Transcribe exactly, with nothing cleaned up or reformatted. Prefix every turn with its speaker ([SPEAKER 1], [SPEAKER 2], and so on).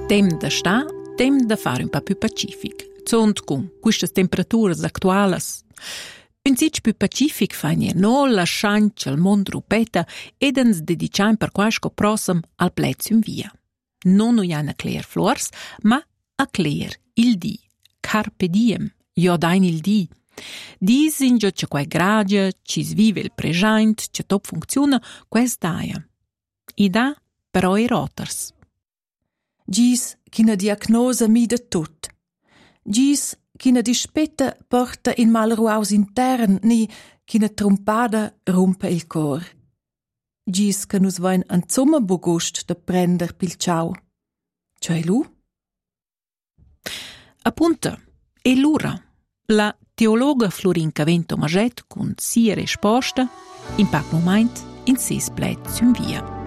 [SPEAKER 1] Tem da sta, tem da fare un po' più pacific. Zont con queste temperature attuali. Un sitio più pacific fa nier no lasciant il mondo rupeta ed ens dediciam per quasco prossimo al plezzo in via. Non noi a clear flors, ma a clear il di. Carpe diem, io dain il di. Disin che quai gradia, ci svive il present, che top funziona, quest'aia. I da però i roters.
[SPEAKER 2] Gis ch'ina diagnosa mi de tut. Gis ch'ina dispetta porta in malruaus intern ni ch'ina trompada rompe il cor. Gis che nus vain an zumma bogust da prender pil ciao. Cioè lu?
[SPEAKER 1] Appunto, e l'ura. La teologa Florinca Vento Maget con sia risposta in pac moment in ses plets in via.